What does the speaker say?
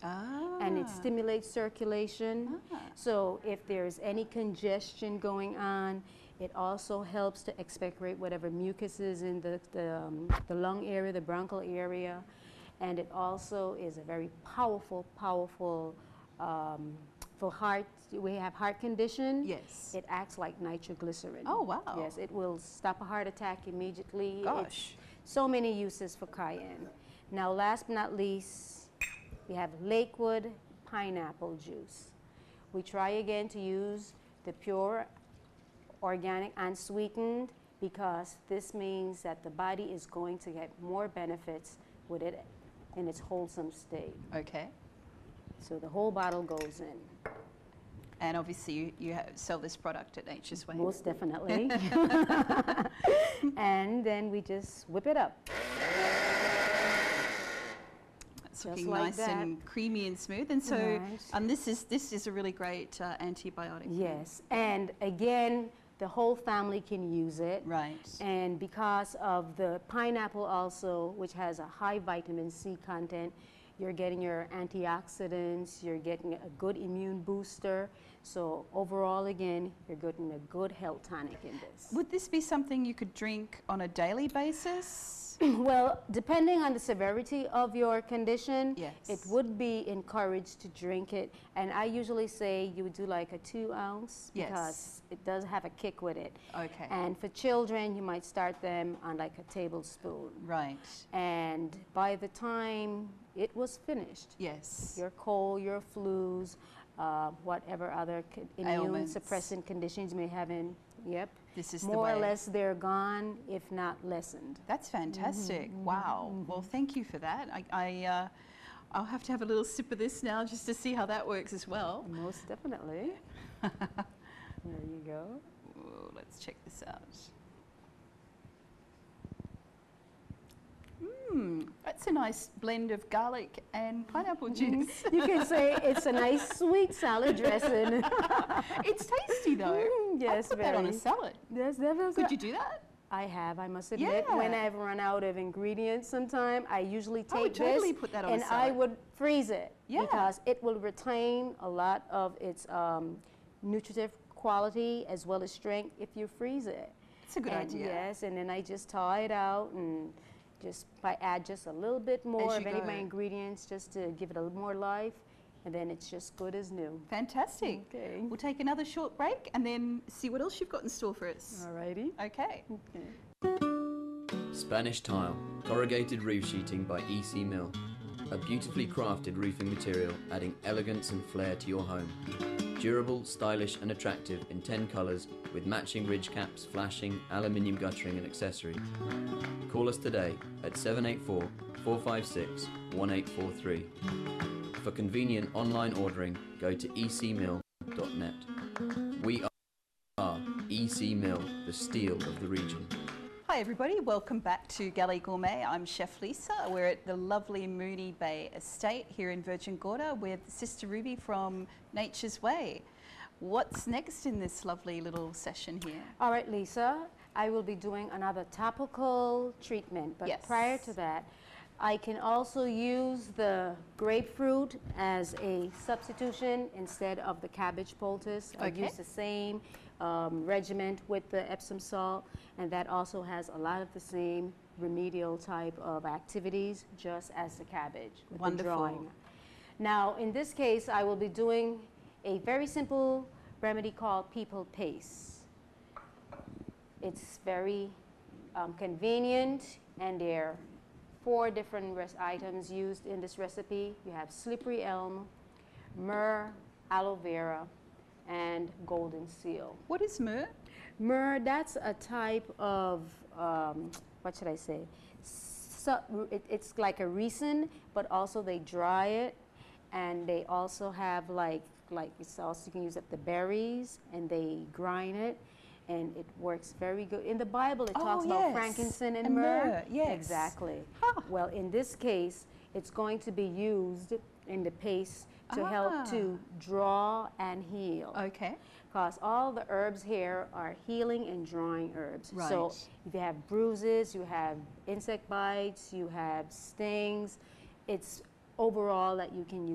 and it stimulates circulation. So if there's any congestion going on, it also helps to expectorate whatever mucus is in the lung area, the bronchial area. And it also is a very powerful for heart. We have heart condition. Yes. It acts like nitroglycerin. Oh, wow. Yes, it will stop a heart attack immediately. Gosh. It's so many uses for cayenne. Now, last but not least, we have Lakewood pineapple juice. We try again to use the pure, organic, unsweetened, because this means that the body is going to get more benefits with it in its wholesome state. Okay. So the whole bottle goes in. And obviously you sell this product at Nature's Way. Most definitely. And then we just whip it up. It's looking like nice that. And creamy and smooth. And so, right. This is a really great antibiotic. Yes, and again, the whole family can use it. Right. And because of the pineapple also, which has a high vitamin C content, you're getting your antioxidants, you're getting a good immune booster. So overall, again, you're getting a good health tonic in this. Would this be something you could drink on a daily basis? Well, depending on the severity of your condition, yes. It would be encouraged to drink it. And I usually say you would do like a 2 ounce, yes. because it does have a kick with it. Okay. And for children, you might start them on like a tablespoon. Right. And by the time it was finished, yes. your cold, your flus, whatever other immune suppressing conditions you may have in, yep. This is more or less they're gone, if not lessened. That's fantastic. Wow. Well, thank you for that. I'll have to have a little sip of this now just to see how that works as well. Most definitely. There you go. Ooh, let's check this out. That's a nice blend of garlic and pineapple juice. You can say it's a nice sweet salad dressing. It's tasty though. Yes, I'd put that on a salad. Yes, definitely. Could you do that? I have, I must admit. When I've run out of ingredients sometime, I usually take totally this put that on and a salad. I would freeze it, because it will retain a lot of its nutritive quality as well as strength if you freeze it. It's a good idea. Yes, and then I just thaw it out and I add just a little bit more of any of my ingredients just to give it a little more life, and then it's just good as new. Fantastic. Okay. We'll take another short break and then see what else you've got in store for us. Alrighty. Okay. Spanish Tile, corrugated roof sheeting by EC Mill. A beautifully crafted roofing material adding elegance and flair to your home. Durable, stylish and attractive in 10 colours with matching ridge caps, flashing, aluminium guttering and accessories. Call us today at 784 456 1843. For convenient online ordering, go to ecmill.net. We are EC Mill, the steel of the region. Hi everybody, welcome back to Galley Gourmet. I'm Chef Lisa. We're at the lovely Moonee Bay Estate here in Virgin Gorda with Sister Ruby from Nature's Way. What's next in this lovely little session here? All right, Lisa, I will be doing another topical treatment, but prior to that, I can also use the grapefruit as a substitution instead of the cabbage poultice. I use the same regimen with the Epsom salt, and that also has a lot of the same remedial type of activities just as the cabbage with the drawing. Now, in this case, I will be doing a very simple remedy called people paste. It's very convenient, and there are 4 different items used in this recipe. You have slippery elm, myrrh, aloe vera, and golden seal. What is myrrh? Myrrh, that's a type of, what should I say? It's like a resin, but also they dry it, and they also have like it's also, you can use the berries, and they grind it, and it works very good. In the Bible, it talks about frankincense and myrrh. Yes. Exactly. Well, in this case, it's going to be used in the paste to help to draw and heal. Okay. Because all the herbs here are healing and drawing herbs. Right. So if you have bruises, you have insect bites, you have stings, it's overall that you can use